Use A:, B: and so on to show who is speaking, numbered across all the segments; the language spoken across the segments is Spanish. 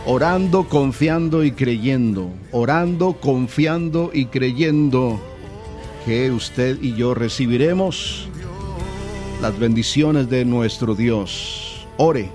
A: Orando, confiando y creyendo. Orando, confiando y creyendo que usted y yo recibiremos las bendiciones de nuestro Dios. Ore,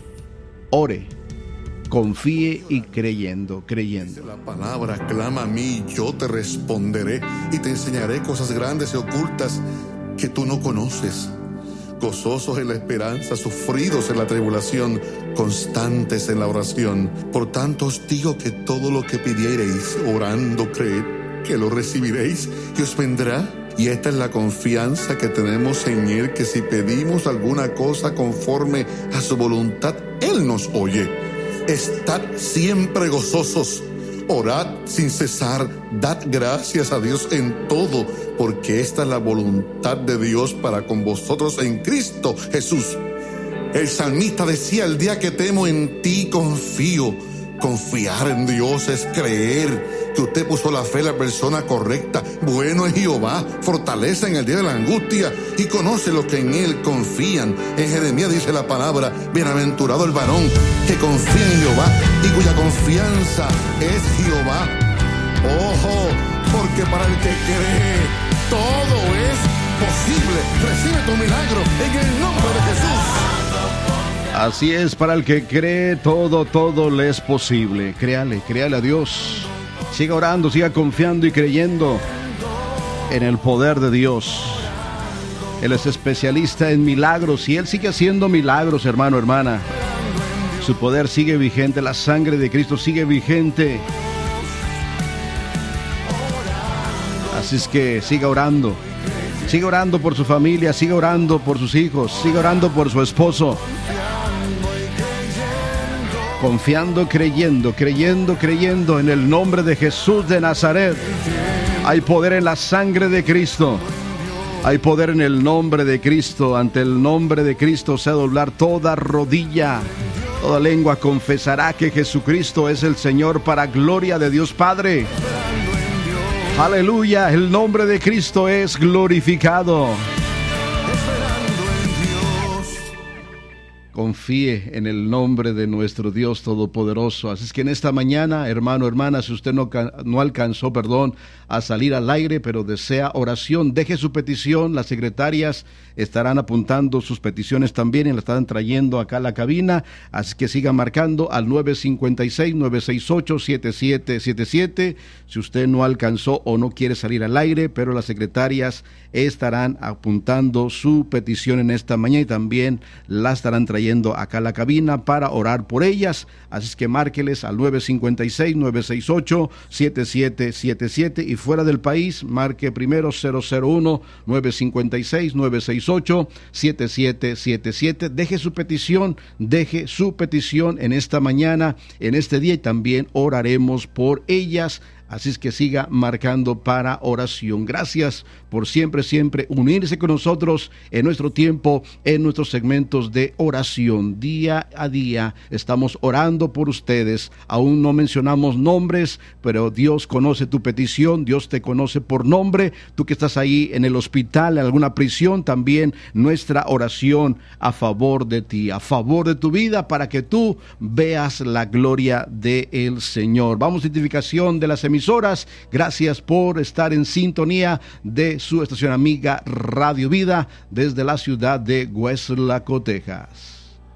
A: confíe y creyendo.
B: La palabra clama a mí, yo te responderé y te enseñaré cosas grandes y ocultas que tú no conoces. Gozosos en la esperanza, sufridos en la tribulación, constantes en la oración. Por tanto os digo que todo lo que pidiereis, orando, creed que lo recibiréis y os vendrá. Y esta es la confianza que tenemos en Él, que si pedimos alguna cosa conforme a su voluntad, Él nos oye. Estad siempre gozosos, orad sin cesar, dad gracias a Dios en todo, porque esta es la voluntad de Dios para con vosotros en Cristo Jesús. El salmista decía: el día que temo, en ti confío. Confiar en Dios es creer que usted puso la fe en la persona correcta. Bueno es Jehová, fortaleza en el día de la angustia, y conoce los que en Él confían. En Jeremías dice la palabra: bienaventurado el varón que confía en Jehová y cuya confianza es Jehová. Ojo, porque para el que cree todo es posible. Recibe tu milagro en el nombre de Jesús.
A: Así es, para el que cree, todo le es posible. Créale a Dios. Siga orando, siga confiando y creyendo en el poder de Dios. Él es especialista en milagros y Él sigue haciendo milagros, hermano, hermana. Su poder sigue vigente, la sangre de Cristo sigue vigente. Así es que siga orando por su familia, siga orando por sus hijos, siga orando por su esposo. Confiando, creyendo en el nombre de Jesús de Nazaret. Hay poder en la sangre de Cristo. Hay poder en el nombre de Cristo. Ante el nombre de Cristo se ha de doblar toda rodilla. Toda lengua confesará que Jesucristo es el Señor, para gloria de Dios Padre. Aleluya, el nombre de Cristo es glorificado. Confíe en el nombre de nuestro Dios Todopoderoso. Así es que en esta mañana, hermano, hermana, si usted no alcanzó a salir al aire, pero desea oración, deje su petición. Las secretarias estarán apuntando sus peticiones también y las estarán trayendo acá a la cabina. Así que siga marcando al 956-968-7777. Si usted no alcanzó o no quiere salir al aire, pero las secretarias estarán apuntando su petición en esta mañana y también la estarán trayendo acá a la cabina para orar por ellas. Así es que márqueles al 956-968-7777 y fuera del país marque primero 001-956-968-7777. Deje su petición en esta mañana, en este día, y también oraremos por ellas. Así es que siga marcando para oración. Gracias por siempre unirse con nosotros en nuestro tiempo, en nuestros segmentos de oración. Día a día estamos orando por ustedes. Aún no mencionamos nombres, pero Dios conoce tu petición. Dios te conoce por nombre. Tú que estás ahí en el hospital, en alguna prisión, también nuestra oración a favor de ti, a favor de tu vida, para que tú veas la gloria del Señor. Vamos a identificación de las emisoras. Gracias por estar en sintonía de su estación amiga Radio Vida desde la ciudad de Weslaco, Texas.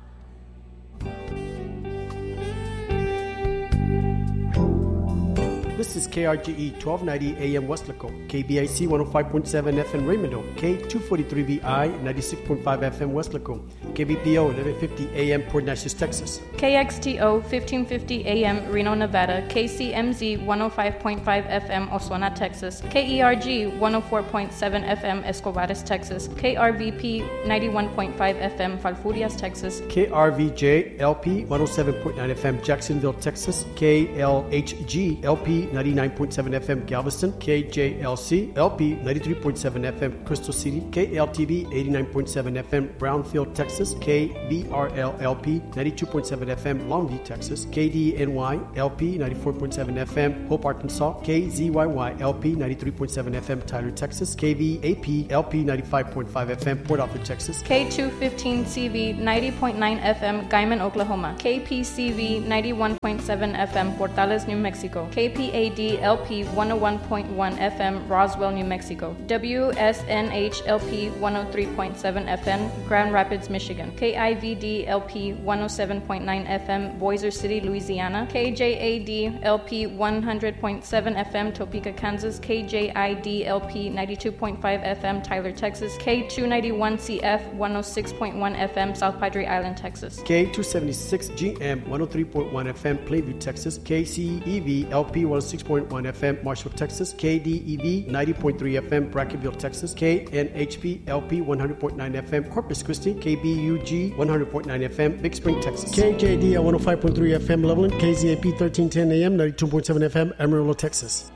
C: This is KRGE 1290 AM Weslaco, KBIC 105.7 FM Raymondo, K243VI 96.5 FM Weslaco, KBPO 1150 AM Port Neches, Texas,
D: KXTO 1550 AM Reno, Nevada, KCMZ 105.5 FM Oswena, Texas, KERG 104.7 FM Escobares, Texas, KRVP 91.5 FM Falfurrias, Texas,
C: KRVJ LP 107.9 FM Jacksonville, Texas, KLHG LP 99.7 FM Galveston, KJLC LP 93.7 FM Crystal City, KLTV 89.7 FM Brownfield, Texas, KBRL LP 92.7 FM Longview, Texas, KDNY LP 94.7 FM Hope, Arkansas, KZYY LP 93.7 FM Tyler, Texas, KVAP LP 95.5 FM Port Arthur, Texas,
D: K215CV 90.9 FM Guyman, Oklahoma, KPCV 91.7 FM Portales, New Mexico, KPAD LP 101.1 FM Roswell, New Mexico, WSNH LP 103.7 FM Grand Rapids, Michigan, KIVD LP 107.9 FM Boiser City, Louisiana, KJAD LP 100.7 FM Topeka, Kansas, KJID LP 92.5 FM Tyler, Texas, K291CF 106.1 FM South Padre Island, Texas,
C: K276GM 103.1 FM Plainview, Texas, KCEV LP 106.1 FM Marshall, Texas, KDEV 90.3 FM Brackenville, Texas, KNHP LP 100.9 FM Corpus Christi, KBUG 100.9 FM Big Spring, Texas, KJD 105.3 FM Loveland, KZAP 1310 AM 92.7 FM Amarillo, Texas.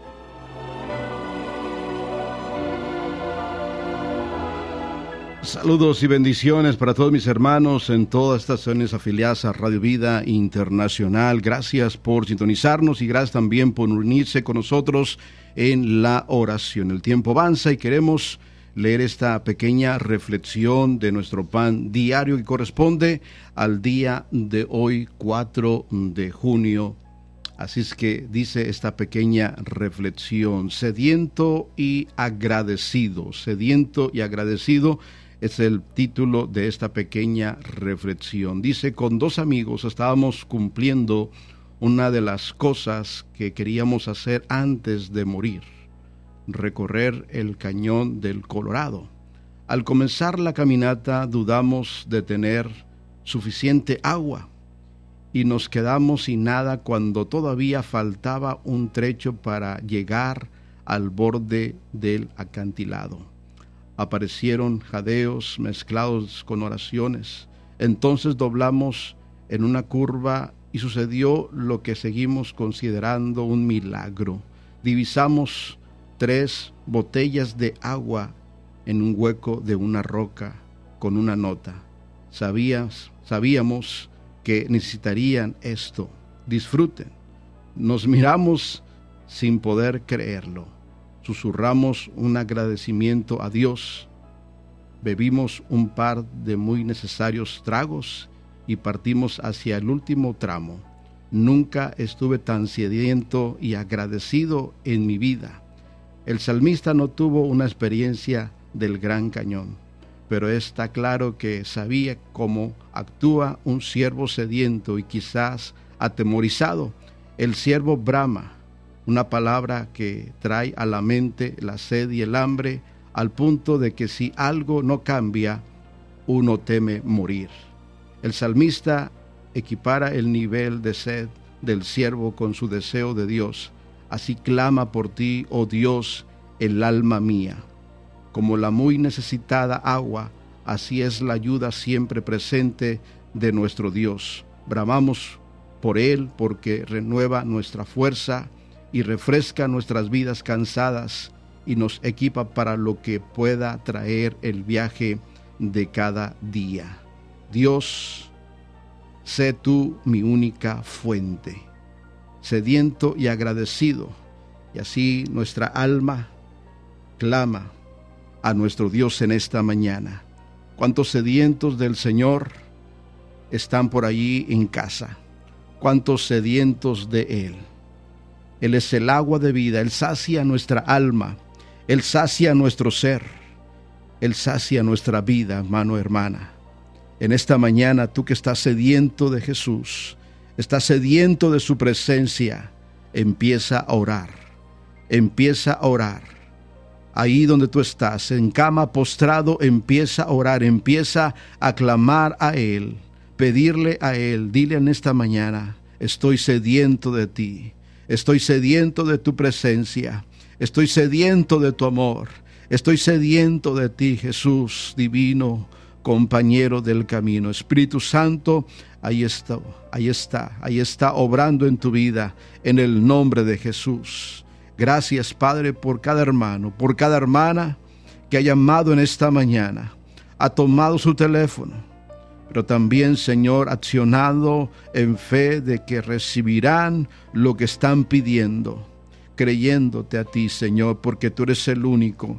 A: Saludos y bendiciones para todos mis hermanos en todas estas estaciones afiliadas a Radio Vida Internacional. Gracias por sintonizarnos y gracias también por unirse con nosotros en la oración. El tiempo avanza y queremos leer esta pequeña reflexión de nuestro pan diario que corresponde al día de hoy, 4 de junio. Así es que dice esta pequeña reflexión: sediento y agradecido. Sediento y agradecido es el título de esta pequeña reflexión. Dice: con 2 amigos estábamos cumpliendo una de las cosas que queríamos hacer antes de morir: recorrer el cañón del Colorado. Al comenzar la caminata dudamos de tener suficiente agua y nos quedamos sin nada cuando todavía faltaba un trecho para llegar al borde del acantilado. Aparecieron jadeos mezclados con oraciones. Entonces doblamos en una curva y sucedió lo que seguimos considerando un milagro. Divisamos 3 botellas de agua en un hueco de una roca con una nota. Sabíamos que necesitarían esto. Disfruten. Nos miramos sin poder creerlo. Susurramos un agradecimiento a Dios. Bebimos un par de muy necesarios tragos y partimos hacia el último tramo. Nunca estuve tan sediento y agradecido en mi vida. El salmista no tuvo una experiencia del Gran Cañón, pero está claro que sabía cómo actúa un siervo sediento y quizás atemorizado. El siervo brama, una palabra que trae a la mente la sed y el hambre, al punto de que si algo no cambia, uno teme morir. El salmista equipara el nivel de sed del siervo con su deseo de Dios. Así clama por ti, oh Dios, el alma mía. Como la muy necesitada agua, así es la ayuda siempre presente de nuestro Dios. Bramamos por Él porque renueva nuestra fuerza y refresca nuestras vidas cansadas y nos equipa para lo que pueda traer el viaje de cada día. Dios, sé tú mi única fuente, sediento y agradecido. Y así nuestra alma clama a nuestro Dios en esta mañana. ¿Cuántos sedientos del Señor están por allí en casa? ¿Cuántos sedientos de Él? Él es el agua de vida. Él sacia nuestra alma. Él sacia nuestro ser. Él sacia nuestra vida, hermano, hermana. En esta mañana, tú que estás sediento de Jesús, estás sediento de su presencia, empieza a orar. Empieza a orar. Ahí donde tú estás, en cama postrado, empieza a orar. Empieza a clamar a Él, pedirle a Él. Dile en esta mañana: estoy sediento de ti. Estoy sediento de tu presencia. Estoy sediento de tu amor. Estoy sediento de ti, Jesús divino, compañero del camino. Espíritu Santo, ahí está obrando en tu vida, en el nombre de Jesús. Gracias, Padre, por cada hermano, por cada hermana que ha llamado en esta mañana, ha tomado su teléfono, pero también, Señor, accionado en fe de que recibirán lo que están pidiendo, creyéndote a ti, Señor, porque tú eres el único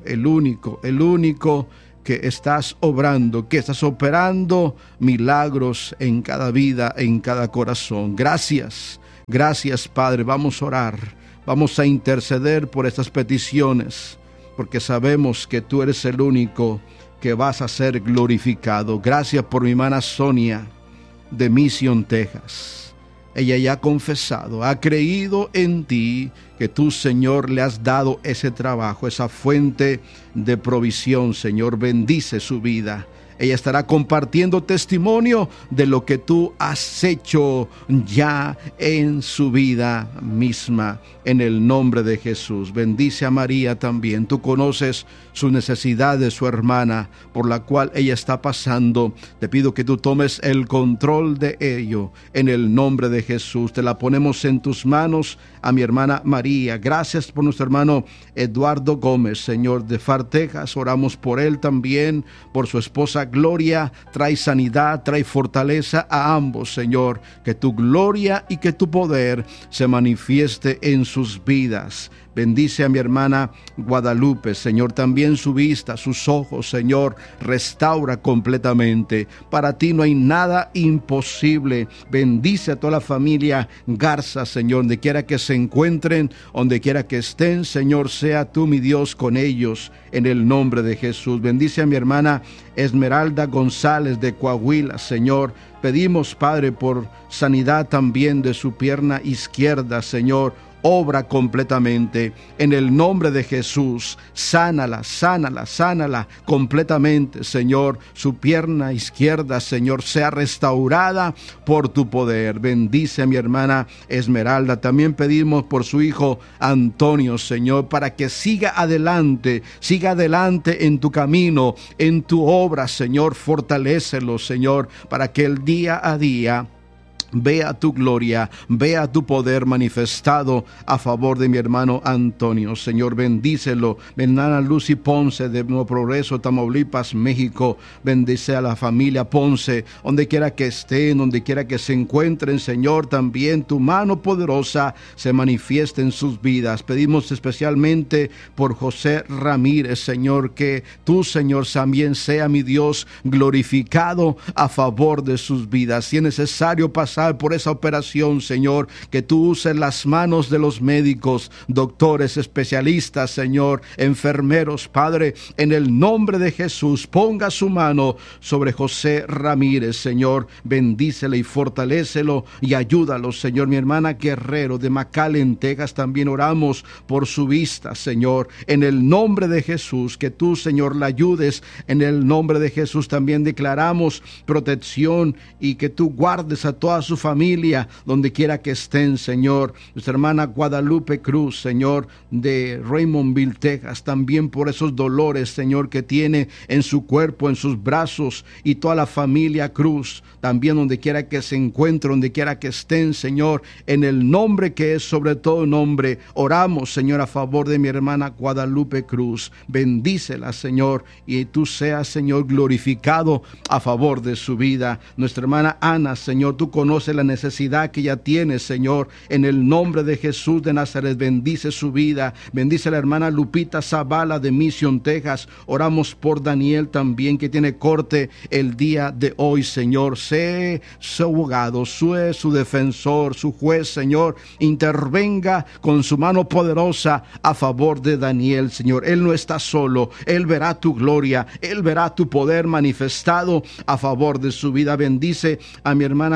A: que estás obrando, que estás operando milagros en cada vida, en cada corazón. Gracias, Padre. Vamos a orar, vamos a interceder por estas peticiones, porque sabemos que tú eres el único que vas a ser glorificado. Gracias por mi hermana Sonia de Mission, Texas. Ella ya ha confesado, ha creído en ti, que tú, Señor, le has dado ese trabajo, esa fuente de provisión. Señor, bendice su vida. Ella estará compartiendo testimonio de lo que tú has hecho ya en su vida misma, en el nombre de Jesús. Bendice a María también. Tú conoces su necesidad de su hermana, por la cual ella está pasando. Te pido que tú tomes el control de ello, en el nombre de Jesús. Te la ponemos en tus manos, a mi hermana María. Gracias por nuestro hermano Eduardo Gómez, Señor, de Far, Texas. Oramos por él también, por su esposa Gloria. Trae sanidad, trae fortaleza a ambos, Señor. Que tu gloria y que tu poder se manifieste en sus vidas. Bendice a mi hermana Guadalupe, Señor, también su vista, sus ojos, Señor, restaura completamente. Para ti no hay nada imposible. Bendice a toda la familia Garza, Señor, donde quiera que se encuentren, donde quiera que estén, Señor, sea tú, mi Dios, con ellos, en el nombre de Jesús. Bendice a mi hermana Esmeralda González de Coahuila, Señor. Pedimos, Padre, por sanidad también de su pierna izquierda, Señor. Obra completamente en el nombre de Jesús. Sánala completamente, Señor. Su pierna izquierda, Señor, sea restaurada por tu poder. Bendice a mi hermana Esmeralda. También pedimos por su hijo Antonio, Señor, para que siga adelante en tu camino, en tu obra, Señor. Fortalécelo, Señor, para que el día a día vea tu gloria, vea tu poder manifestado a favor de mi hermano Antonio. Señor, bendícelo. Hermana Lucy Ponce de Nuevo Progreso, Tamaulipas, México. Bendice a la familia Ponce, donde quiera que estén, donde quiera que se encuentren, Señor. También tu mano poderosa se manifieste en sus vidas. Pedimos especialmente por José Ramírez, Señor, que tú, Señor, también sea, mi Dios, glorificado a favor de sus vidas. Si es necesario pasar por esa operación, Señor, que tú uses las manos de los médicos, doctores, especialistas, Señor, enfermeros, Padre, en el nombre de Jesús. Ponga su mano sobre José Ramírez, Señor. Bendícele y fortalécelo y ayúdalo, Señor. Mi hermana Guerrero de McAllen, Texas, también oramos por su vista, Señor, en el nombre de Jesús. Que tú, Señor, la ayudes en el nombre de Jesús. También declaramos protección y que tú guardes a toda su familia, donde quiera que estén, Señor. Nuestra hermana Guadalupe Cruz, Señor, de Raymondville, Texas, también por esos dolores, Señor, que tiene en su cuerpo, en sus brazos, y toda la familia Cruz, también donde quiera que se encuentren, donde quiera que estén, Señor, en el nombre que es sobre todo nombre. Oramos, Señor, a favor de mi hermana Guadalupe Cruz. Bendícela, Señor, y tú seas, Señor, glorificado a favor de su vida. Nuestra hermana Ana, Señor, tú conoces la necesidad que ella tiene, Señor, en el nombre de Jesús de Nazaret. Bendice su vida. Bendice a la hermana Lupita Zavala de Mission, Texas. Oramos por Daniel también, que tiene corte el día de hoy, Señor. Sé su abogado, sé su defensor, su juez, Señor. Intervenga con su mano poderosa a favor de Daniel, Señor. Él no está solo. Él verá tu gloria. Él verá tu poder manifestado a favor de su vida. Bendice a mi hermana Consuelo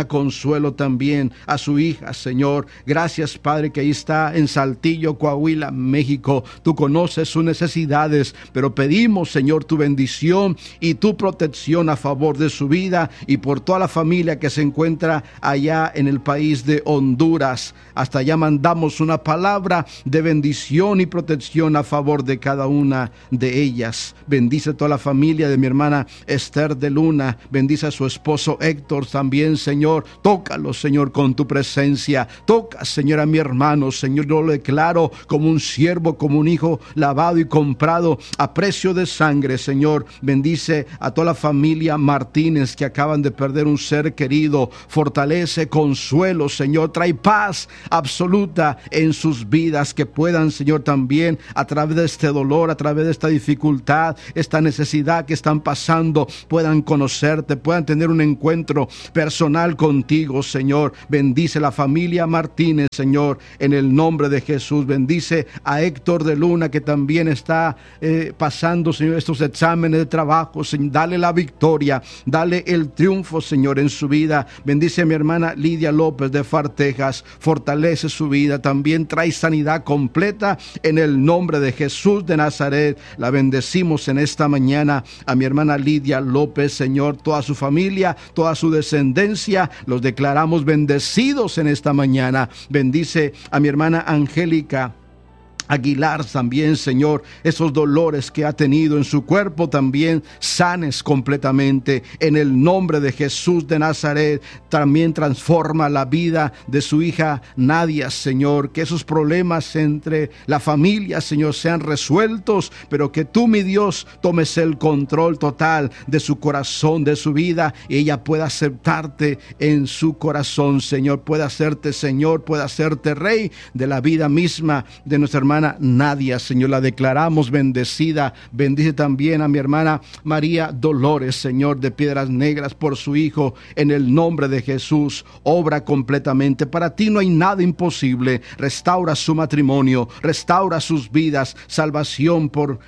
A: consuelo también a su hija, Señor. Gracias, Padre, que ahí está en Saltillo, Coahuila, México. Tú conoces sus necesidades, pero pedimos, Señor, tu bendición y tu protección a favor de su vida y por toda la familia que se encuentra allá en el país de Honduras. Hasta allá mandamos una palabra de bendición y protección a favor de cada una de ellas. Bendice toda la familia de mi hermana Esther de Luna. Bendice a su esposo Héctor también, Señor. Tócalo, Señor, con tu presencia. Toca, Señor, a mi hermano, Señor. Yo lo declaro como un siervo, como un hijo lavado y comprado a precio de sangre, Señor. Bendice a toda la familia Martínez que acaban de perder un ser querido. Fortalece, consuelo, Señor. Trae paz absoluta en sus vidas, que puedan, Señor, también a través de este dolor, a través de esta dificultad, esta necesidad que están pasando, puedan conocerte, puedan tener un encuentro personal contigo, Señor. Bendice la familia Martínez, Señor, en el nombre de Jesús. Bendice a Héctor de Luna, que también está pasando, Señor, estos exámenes de trabajo. Señor, dale la victoria, dale el triunfo, Señor, en su vida. Bendice a mi hermana Lidia López de Fartejas, fortalece su vida, también trae sanidad completa en el nombre de Jesús de Nazaret. La bendecimos en esta mañana a mi hermana Lidia López, Señor, toda su familia, toda su descendencia, los declaramos bendecidos en esta mañana. Bendice a mi hermana Angélica Aguilar también, Señor, esos dolores que ha tenido en su cuerpo también sanes completamente en el nombre de Jesús de Nazaret. También transforma la vida de su hija Nadia, Señor, que esos problemas entre la familia, Señor, sean resueltos, pero que tú, mi Dios, tomes el control total de su corazón, de su vida, y ella pueda aceptarte en su corazón, Señor, pueda hacerte Señor, pueda hacerte Rey de la vida misma de nuestra hermana Nadia, Señor. La declaramos bendecida. Bendice también a mi hermana María Dolores, Señor, de Piedras Negras, por su hijo, en el nombre de Jesús. Obra completamente. Para ti no hay nada imposible. Restaura su matrimonio, restaura sus vidas, salvación por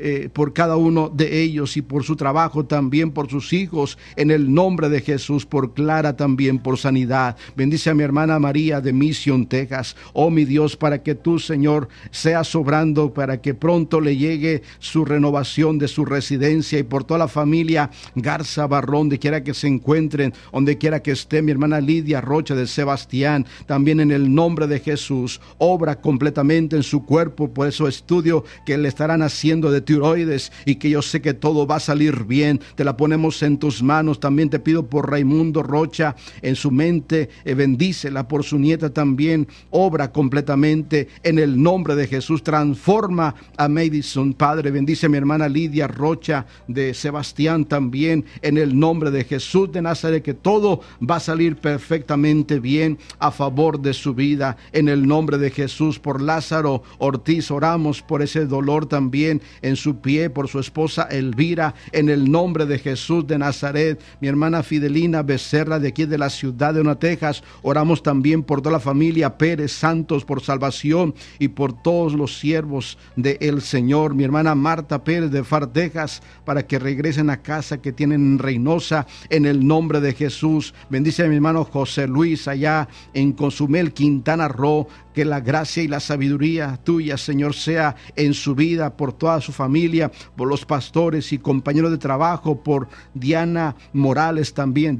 A: cada uno de ellos y por su trabajo también, por sus hijos, en el nombre de Jesús. Por Clara también, por sanidad. Bendice a mi hermana María de Mission, Texas. Oh, mi Dios, para que tú, Señor, sea sobrando, para que pronto le llegue su renovación de su residencia, y por toda la familia Garza Barrón, donde quiera que se encuentren, donde quiera que esté mi hermana Lidia Rocha de Sebastián, también en el nombre de Jesús. Obra completamente en su cuerpo por eso estudio que le estarán haciendo de tiroides, y que yo sé que todo va a salir bien. Te la ponemos en tus manos. También te pido por Raimundo Rocha, en su mente, bendícela, por su nieta también. Obra completamente en el nombre de Jesús. Transforma a Madison, Padre. Bendice a mi hermana Lidia Rocha de Sebastián también, en el nombre de Jesús de Nazaret, que todo va a salir perfectamente bien a favor de su vida, en el nombre de Jesús. Por Lázaro Ortiz oramos por ese dolor también en su pie, por su esposa Elvira, en el nombre de Jesús de Nazaret. Mi hermana Fidelina Becerra, de aquí de la ciudad de Texas, oramos también por toda la familia Pérez Santos, por salvación y por todos los siervos del Señor. Mi hermana Marta Pérez de Fartejas, para que regresen a casa que tienen en Reynosa, en el nombre de Jesús. Bendice a mi hermano José Luis allá en Cozumel, Quintana Roo. Que la gracia y la sabiduría tuya, Señor, sea en su vida, por toda su familia, por los pastores y compañeros de trabajo, por Dina Morales también,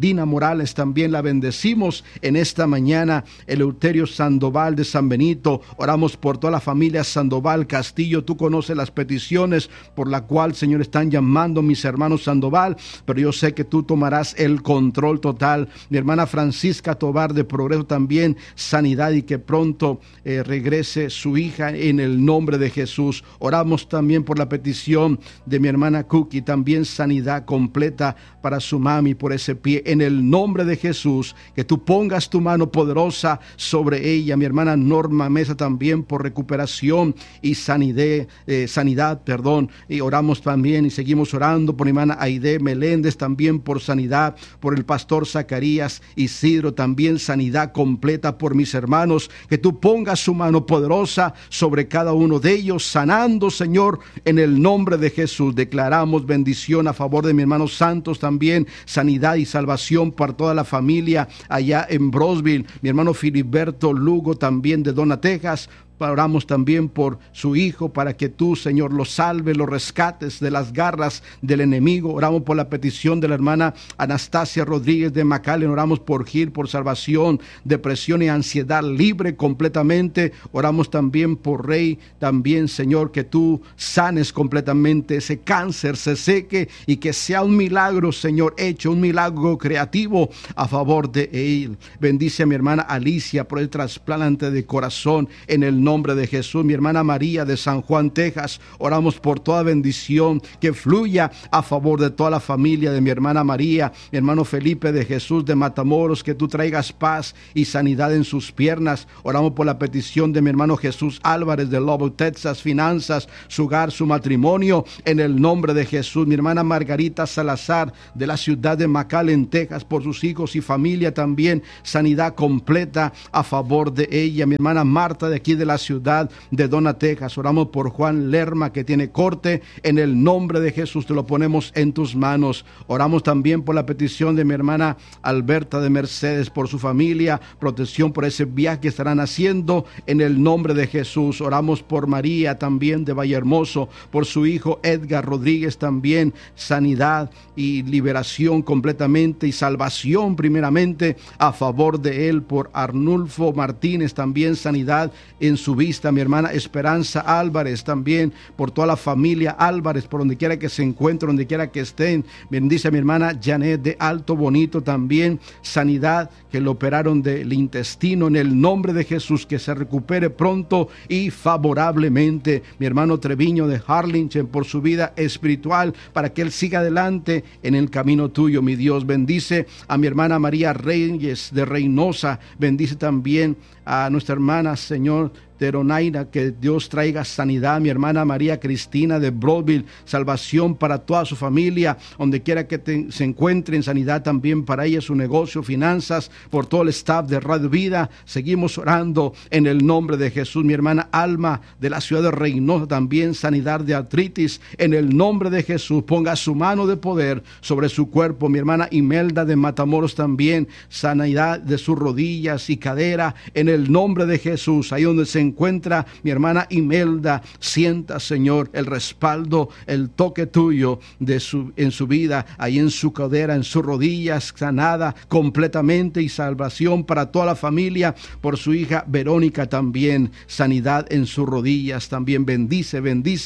A: la bendecimos en esta mañana. Eleuterio Sandoval de San Benito, oramos por toda la familia Sandoval Castillo. Tú conoces las peticiones por la cual, Señor, están llamando mis hermanos Sandoval, pero yo sé que tú tomarás el control total. Mi hermana Francisca Tobar de Progreso también, sanidad, y que pronto regrese su hija en el nombre de Jesús. Oramos también por la petición de mi hermana Cookie, también sanidad completa para su mami por ese pie, en el nombre de Jesús. Que tú pongas tu mano poderosa sobre ella. Mi hermana Norma Mesa también por recuperación liberación y sanidad, y oramos también y seguimos orando por mi hermana Aide Meléndez, también por sanidad, por el pastor Zacarías Isidro, también sanidad completa por mis hermanos, que tú pongas su mano poderosa sobre cada uno de ellos, sanando, Señor, en el nombre de Jesús. Declaramos bendición a favor de mi hermano Santos, también sanidad y salvación para toda la familia allá en Brosville, mi hermano Filiberto Lugo, también de Donna, Texas. Oramos también por su hijo, para que tú, Señor, lo salves, lo rescates de las garras del enemigo. Oramos por la petición de la hermana Anastasia Rodríguez de McAllen. Oramos por Gil, por salvación, depresión y ansiedad libre completamente. Oramos también por Rey, también, Señor, que tú sanes completamente ese cáncer, se seque y que sea un milagro, Señor, hecho, un milagro creativo a favor de él. Bendice a mi hermana Alicia por el trasplante de corazón en el nombre de Jesús. Mi hermana María de San Juan, Texas, oramos por toda bendición que fluya a favor de toda la familia de mi hermana María, mi hermano Felipe de Jesús de Matamoros, que tú traigas paz y sanidad en sus piernas. Oramos por la petición de mi hermano Jesús Álvarez de Lubbock, Texas, finanzas, su hogar, su matrimonio, en el nombre de Jesús. Mi hermana Margarita Salazar de la ciudad de McAllen, Texas, por sus hijos y familia, también sanidad completa a favor de ella. Mi hermana Marta de aquí de la ciudad de Donna, Texas, oramos por Juan Lerma, que tiene corte, en el nombre de Jesús te lo ponemos en tus manos. Oramos también por la petición de mi hermana Alberta de Mercedes, por su familia, protección por ese viaje que estarán haciendo, en el nombre de Jesús. Oramos por María también de Vallehermoso, por su hijo Edgar Rodríguez, también sanidad y liberación completamente y salvación primeramente a favor de él. Por Arnulfo Martínez, también sanidad en su vista. Mi hermana Esperanza Álvarez, también por toda la familia Álvarez, por donde quiera que se encuentren, donde quiera que estén. Bendice a mi hermana Janet de Alto Bonito, también sanidad, que le operaron del intestino, en el nombre de Jesús, que se recupere pronto y favorablemente. Mi hermano Treviño de Harlingen, por su vida espiritual, para que él siga adelante en el camino tuyo, mi Dios. Bendice a mi hermana María Reyes de Reynosa. Bendice también a nuestra hermana, Señor, Teronaira, que Dios traiga sanidad. Mi hermana María Cristina de Broadville, salvación para toda su familia, donde quiera que se encuentre, en sanidad también para ella, su negocio, finanzas, por todo el staff de Radio Vida. Seguimos orando en el nombre de Jesús. Mi hermana Alma de la ciudad de Reynosa, también sanidad de artritis, en el nombre de Jesús. Ponga su mano de poder sobre su cuerpo. Mi hermana Imelda de Matamoros, también sanidad de sus rodillas y cadera, en el nombre de Jesús. Ahí donde se encuentra mi hermana Imelda, sienta, Señor, el respaldo, el toque tuyo en su vida, ahí en su cadera, en sus rodillas, sanada completamente, y salvación para toda la familia. Por su hija Verónica, también sanidad en sus rodillas. También bendice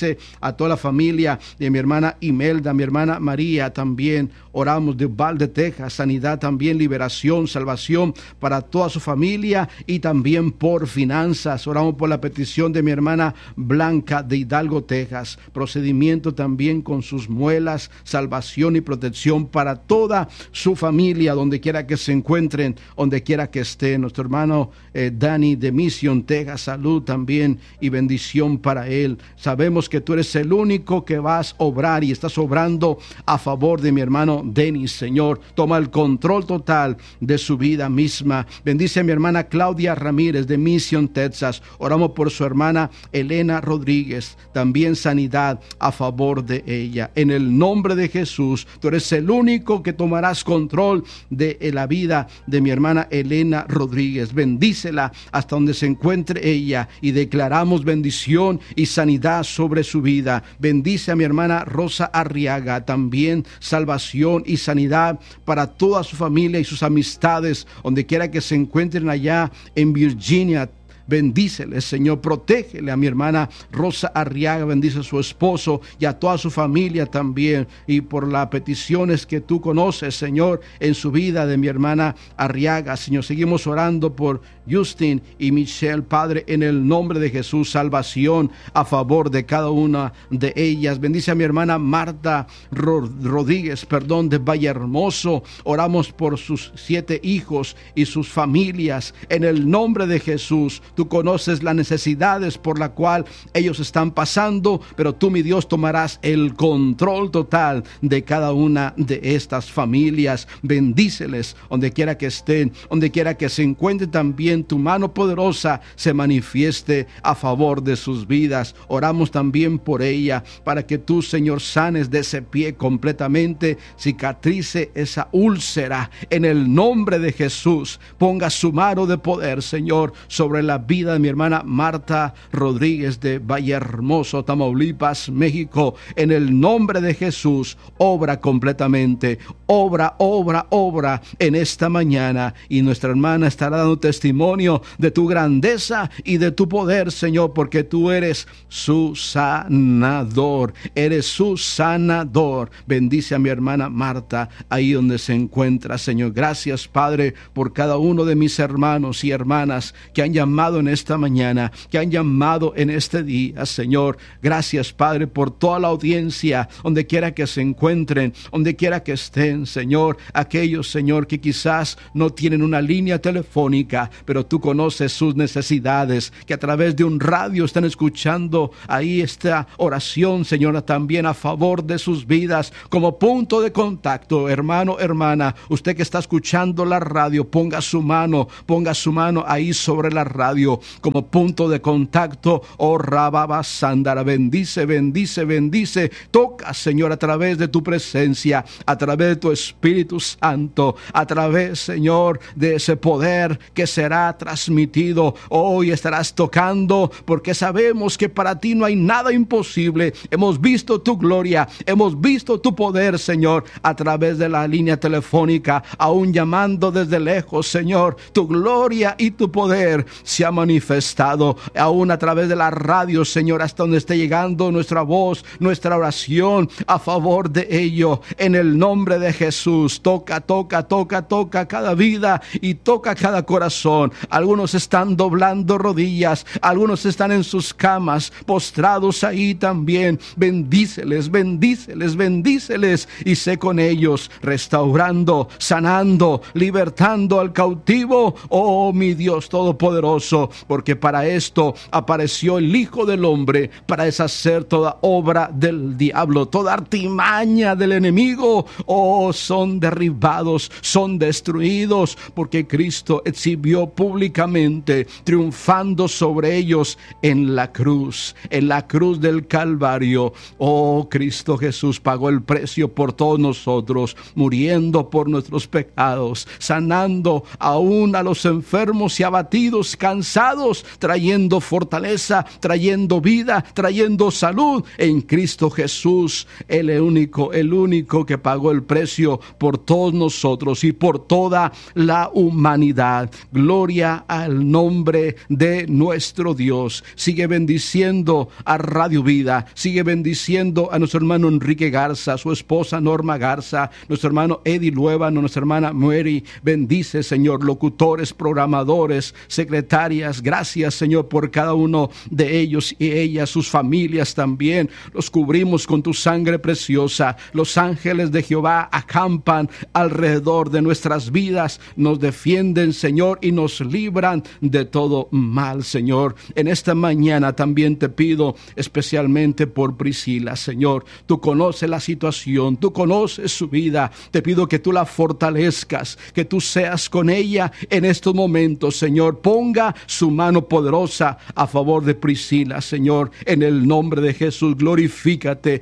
A: a toda la familia de mi hermana Imelda, mi hermana María. También oramos de Uvalde, Texas, sanidad también, liberación, salvación para toda su familia, y también por finanzas. Oramos por la petición de mi hermana Blanca de Hidalgo, Texas, procedimiento también con sus muelas, salvación y protección para toda su familia, donde quiera que se encuentren, donde quiera que estén. Nuestro hermano Dani de Mission, Texas, salud también y bendición para él. Sabemos que tú eres el único que vas a obrar, y estás obrando a favor de mi hermano Denis. Señor, toma el control total de su vida misma. Bendice a mi hermana Claudia Ramírez de Mission, Texas. Oramos por su hermana Elena Rodríguez, también sanidad a favor de ella. En el nombre de Jesús, tú eres el único que tomarás control de la vida de mi hermana Elena Rodríguez. Bendícela hasta donde se encuentre ella, y declaramos bendición y sanidad sobre su vida. Bendice a mi hermana Rosa Arriaga, también salvación y sanidad para toda su familia y sus amistades, donde quiera que se encuentren allá en Virginia. Bendícele, Señor, protégele a mi hermana Rosa Arriaga, bendice a su esposo y a toda su familia también, y por las peticiones que tú conoces, Señor, en su vida de mi hermana Arriaga. Señor, seguimos orando por Justin y Michelle, Padre, en el nombre de Jesús, salvación a favor de cada una de ellas. Bendice a mi hermana Marta Rodríguez, de Vallehermoso. Oramos por sus 7 hijos y sus familias, en el nombre de Jesús. tú conoces las necesidades por la cual ellos están pasando, pero tú, mi Dios, tomarás el control total de cada una de estas familias. Bendíceles donde quiera que estén, donde quiera que se encuentre, también tu mano poderosa se manifieste a favor de sus vidas. Oramos también por ella, para que tú, Señor, sanes de ese pie completamente, cicatrice esa úlcera en el nombre de Jesús. Ponga su mano de poder, Señor, sobre la vida de mi hermana Marta Rodríguez de Vallehermoso, Tamaulipas, México. En el nombre de Jesús, obra completamente, obra en esta mañana, y nuestra hermana estará dando testimonio de tu grandeza y de tu poder, Señor, porque tú eres su sanador, eres su sanador. Bendice a mi hermana Marta ahí donde se encuentra, Señor. Gracias, Padre, por cada uno de mis hermanos y hermanas que han llamado en esta mañana, que han llamado en este día, Señor. Gracias, Padre, por toda la audiencia, donde quiera que se encuentren, donde quiera que estén, Señor. Aquellos, Señor, que quizás no tienen una línea telefónica, pero tú conoces sus necesidades, que a través de un radio están escuchando ahí esta oración, Señor, también a favor de sus vidas, como punto de contacto. Hermano, hermana, usted que está escuchando la radio, ponga su mano ahí sobre la radio como punto de contacto. Oh, Rababa Sándara, bendice. Toca, Señor, a través de tu presencia, a través de tu Espíritu Santo, a través, Señor, de ese poder que será transmitido. Hoy estarás tocando, porque sabemos que para ti no hay nada imposible. Hemos visto tu gloria, hemos visto tu poder, Señor, a través de la línea telefónica, aún llamando desde lejos, Señor. Tu gloria y tu poder se ha manifestado aún a través de la radio, Señor, hasta donde esté llegando nuestra voz, nuestra oración a favor de ello. En el nombre de Jesús, toca cada vida y toca cada corazón. Algunos están doblando rodillas, algunos están en sus camas, postrados ahí también. Bendíceles y sé con ellos, restaurando, sanando, libertando al cautivo. Oh, mi Dios todopoderoso, porque para esto apareció el Hijo del Hombre, para deshacer toda obra del diablo, toda artimaña del enemigo. Oh, son derribados, son destruidos, porque Cristo exhibió públicamente, triunfando sobre ellos en la cruz del Calvario. Oh, Cristo Jesús pagó el precio por todos nosotros, muriendo por nuestros pecados, sanando aún a los enfermos y abatidos, cansados, trayendo fortaleza, trayendo vida, trayendo salud en Cristo Jesús, el único que pagó el precio por todos nosotros y por toda la humanidad. Gloria al nombre de nuestro Dios. Sigue bendiciendo a Radio Vida, sigue bendiciendo a nuestro hermano Enrique Garza, su esposa Norma Garza, nuestro hermano Eddie Luevano, nuestra hermana Mary. Bendice, Señor, locutores, programadores, secretarias. Gracias, Señor, por cada uno de ellos y ellas, sus familias también. Los cubrimos con tu sangre preciosa. Los ángeles de Jehová acampan alrededor de nuestras vidas, nos defienden, Señor, y nos libran de todo mal, Señor. En esta mañana también te pido especialmente por Priscila, Señor. Tú conoces la situación, tú conoces su vida. Te pido que tú la fortalezcas, que tú seas con ella en estos momentos, Señor. Ponga su mano poderosa a favor de Priscila, Señor. En el nombre de Jesús, glorifícate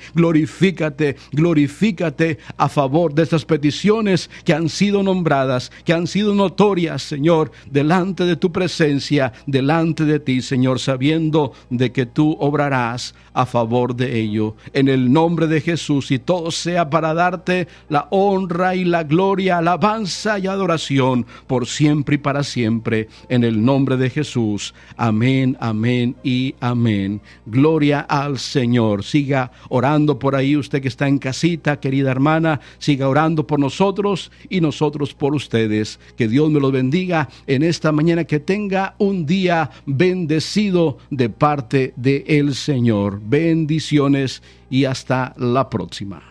A: a favor de estas peticiones que han sido nombradas, que han sido notorias, Señor, delante de tu presencia, delante de ti, Señor, sabiendo de que tú obrarás a favor de ello. En el nombre de Jesús, y todo sea para darte la honra y la gloria, alabanza y adoración por siempre y para siempre. En el nombre de Jesús. Amén, amén y amén. Gloria al Señor. Siga orando por ahí, usted que está en casita, querida hermana, siga orando por nosotros y nosotros por ustedes. Que Dios me los bendiga en esta mañana, que tenga un día bendecido de parte del Señor. Bendiciones y hasta la próxima.